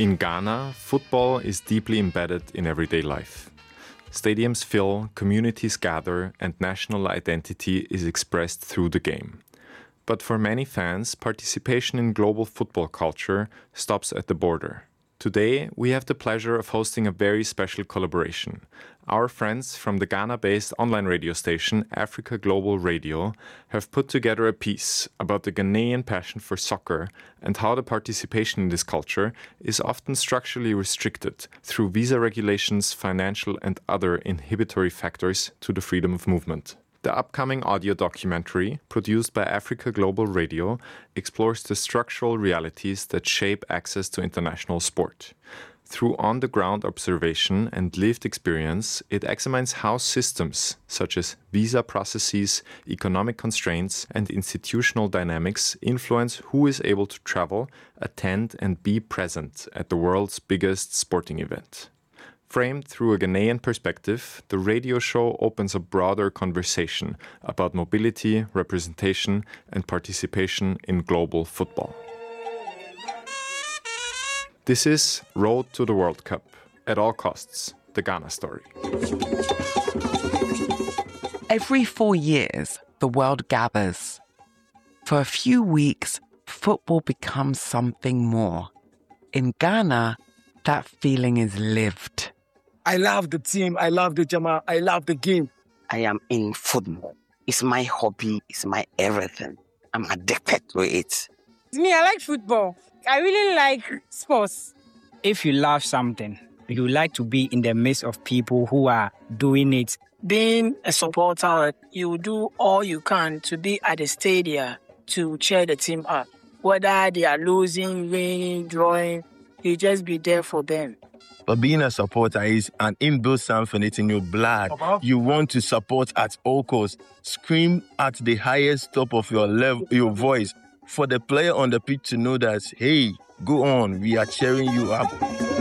In Ghana, football is deeply embedded in everyday life. Stadiums fill, communities gather, and national identity is expressed through the game. But for many fans, participation in global football culture stops at the border. Today, we have the pleasure of hosting a very special collaboration. Our friends from the Ghana-based online radio station Africa Global Radio have put together a piece about the Ghanaian passion for soccer and how the participation in this culture is often structurally restricted through visa regulations, financial and other inhibitory factors to the freedom of movement. The upcoming audio documentary, produced by Africa Global Radio, explores the structural realities that shape access to international sport. Through on-the-ground observation and lived experience, it examines how systems such as visa processes, economic constraints, and institutional dynamics influence who is able to travel, attend, and be present at the world's biggest sporting event. Framed through a Ghanaian perspective, the radio show opens a broader conversation about mobility, representation, and participation in global football. This is Road to the World Cup, at all costs, the Ghana story. Every 4 years, the world gathers. For a few weeks, football becomes something more. In Ghana, that feeling is lived. I love the team, I love the Jama, I love the game. I am in football. It's my hobby, it's my everything. I'm addicted to it. Me, I like football. I really like sports. If you love something, you like to be in the midst of people who are doing it. Being a supporter, you do all you can to be at the stadium to cheer the team up. Whether they are losing, winning, drawing, you just be there for them. But being a supporter is an inbuilt something. It's in your blood. You want to support at all costs. Scream at the highest top of your level, your voice, for the player on the pitch to know that, hey, go on, we are cheering you up.